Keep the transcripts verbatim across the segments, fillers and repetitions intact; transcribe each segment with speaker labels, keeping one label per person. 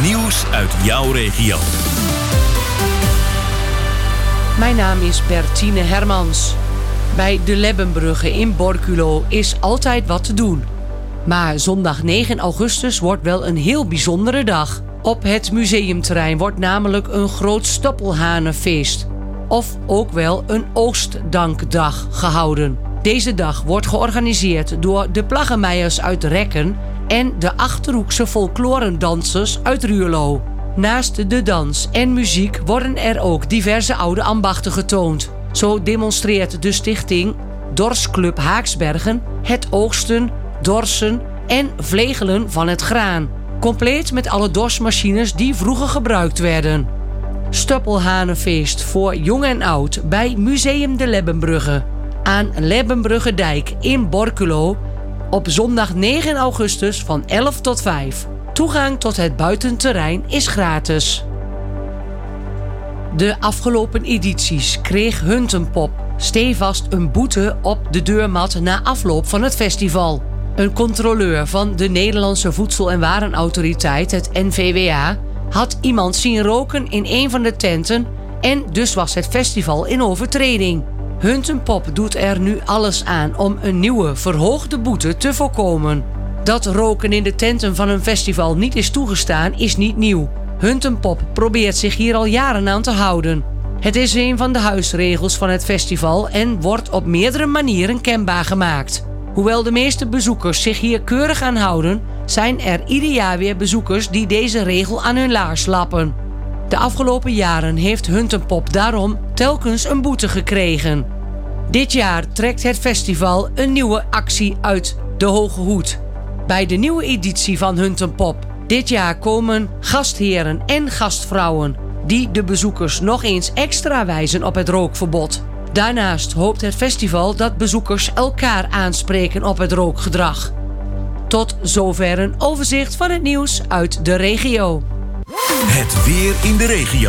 Speaker 1: Nieuws uit jouw regio.
Speaker 2: Mijn naam is Bertine Hermans. Bij de Lebbenbrugge in Borculo is altijd wat te doen. Maar zondag negen augustus wordt wel een heel bijzondere dag. Op het museumterrein wordt namelijk een groot stoppelhanenfeest. Of ook wel een oogstdankdag gehouden. Deze dag wordt georganiseerd door de Plaggenmeijers uit Rekken en de Achterhoekse folklorendansers uit Ruurlo. Naast de dans en muziek worden er ook diverse oude ambachten getoond. Zo demonstreert de stichting Dorsclub Haaksbergen het oogsten, dorsen en vlegelen van het graan. Compleet met alle dorsmachines die vroeger gebruikt werden. Stoppelhanenfeest voor jong en oud bij Museum de Lebbenbrugge. Aan Lebbenbruggedijk in Borculo op zondag negen augustus van elf tot vijf. Toegang tot het buitenterrein is gratis. De afgelopen edities kreeg Huntenpop stevast een boete op de deurmat na afloop van het festival. Een controleur van de Nederlandse Voedsel- en Warenautoriteit, het N V W A, had iemand zien roken in een van de tenten en dus was het festival in overtreding. Huntenpop doet er nu alles aan om een nieuwe verhoogde boete te voorkomen. Dat roken in de tenten van een festival niet is toegestaan is niet nieuw. Huntenpop probeert zich hier al jaren aan te houden. Het is een van de huisregels van het festival en wordt op meerdere manieren kenbaar gemaakt. Hoewel de meeste bezoekers zich hier keurig aan houden, zijn er ieder jaar weer bezoekers die deze regel aan hun laars lappen. De afgelopen jaren heeft Huntenpop daarom telkens een boete gekregen. Dit jaar trekt het festival een nieuwe actie uit de Hoge Hoed. Bij de nieuwe editie van Huntenpop dit jaar komen gastheren en gastvrouwen die de bezoekers nog eens extra wijzen op het rookverbod. Daarnaast hoopt het festival dat bezoekers elkaar aanspreken op het rookgedrag. Tot zover een overzicht van het nieuws uit de regio.
Speaker 1: Het weer in de regio.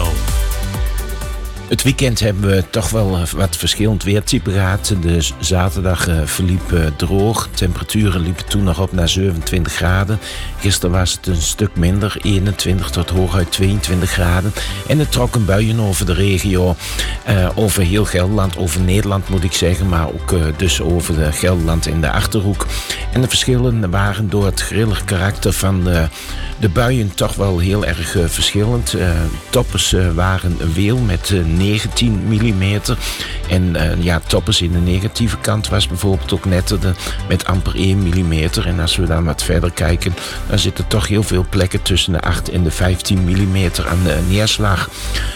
Speaker 3: Het weekend hebben we toch wel wat verschillend weertype gehad. De zaterdag uh, verliep uh, droog. Temperaturen liepen toen nog op naar zevenentwintig graden. Gisteren was het een stuk minder, eenentwintig tot hooguit tweeëntwintig graden. En er trokken buien over de regio. Uh, over heel Gelderland, over Nederland moet ik zeggen. Maar ook uh, dus over de Gelderland en de Achterhoek. En de verschillen waren door het grillig karakter van uh, de buien toch wel heel erg uh, verschillend. Uh, toppers uh, waren Weel met uh, negentien millimeter. En uh, ja, toppers in de negatieve kant was bijvoorbeeld ook Netterde met amper één millimeter. En als we dan wat verder kijken, dan zitten toch heel veel plekken tussen de acht en de vijftien millimeter aan uh, neerslag.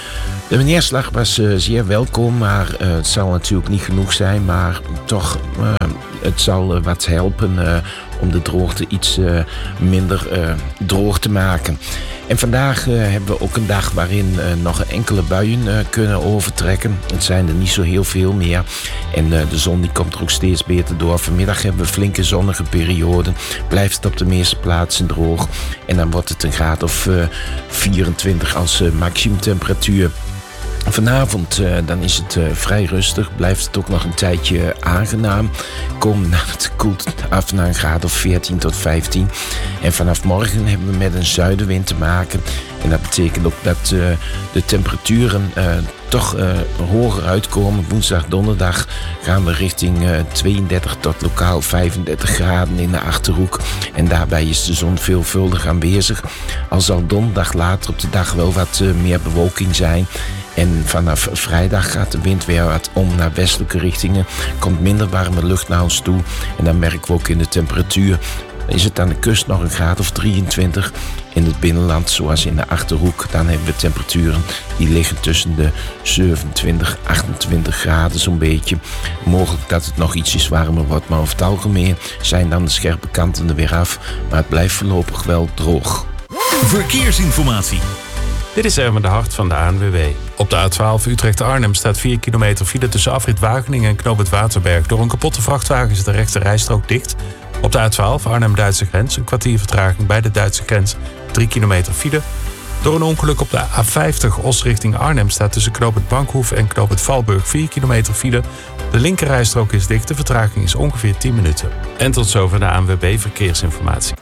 Speaker 3: De neerslag was uh, zeer welkom, maar uh, het zal natuurlijk niet genoeg zijn. Maar toch, uh, het zal uh, wat helpen uh, om de droogte iets uh, minder uh, droog te maken. En vandaag uh, hebben we ook een dag waarin uh, nog enkele buien uh, kunnen overtrekken. Het zijn er niet zo heel veel meer. En uh, de zon die komt er ook steeds beter door. Vanmiddag hebben we flinke zonnige perioden. Blijft het op de meeste plaatsen droog. En dan wordt het een graad of uh, vierentwintig als uh, maximumtemperatuur. Vanavond uh, dan is het uh, vrij rustig. Blijft het ook nog een tijdje aangenaam. Kom, nou, het koelt af naar een graad of veertien tot vijftien. En vanaf morgen hebben we met een zuidenwind te maken. En dat betekent ook dat uh, de temperaturen uh, toch uh, hoger uitkomen. Woensdag, donderdag gaan we richting uh, tweeëndertig tot lokaal vijfendertig graden in de Achterhoek. En daarbij is de zon veelvuldig aanwezig. Al zal donderdag later op de dag wel wat uh, meer bewolking zijn. En vanaf vrijdag gaat de wind weer wat om naar westelijke richtingen. Komt minder warme lucht naar ons toe. En dan merken we ook in de temperatuur. Is het aan de kust nog een graad of drieëntwintig. In het binnenland, zoals in de Achterhoek, dan hebben we temperaturen die liggen tussen de zevenentwintig, achtentwintig graden zo'n beetje. Mogelijk dat het nog ietsjes warmer wordt, maar over het algemeen zijn dan de scherpe kanten er weer af. Maar het blijft voorlopig wel droog.
Speaker 1: Verkeersinformatie.
Speaker 4: Dit is Erwin de Hart van de A N W B. Op de A twaalf Utrecht-Arnhem staat vier kilometer file tussen afrit Wageningen en knoop het Waterberg. Door een kapotte vrachtwagen is de rechte rijstrook dicht. Op de A twaalf Arnhem-Duitse grens een kwartier vertraging bij de Duitse grens. drie kilometer file. Door een ongeluk op de A vijftig Os richting Arnhem staat tussen knoop het Bankhoef en knoop het Valburg vier kilometer file. De linkerrijstrook is dicht, de vertraging is ongeveer tien minuten. En tot zover de A N W B Verkeersinformatie.